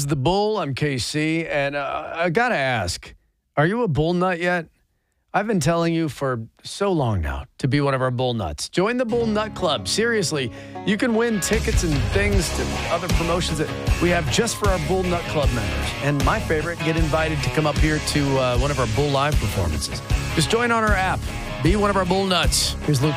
the Bull. I'm KC, and I got to ask, are you a bull nut yet? I've been telling you for so long now to be one of our bull nuts. Join the Bull Nut Club. Seriously, you can win tickets and things to other promotions that we have just for our Bull Nut Club members. And my favorite, get invited to come up here to one of our Bull Live performances. Just join on our app. Be one of our bull nuts. Here's Luke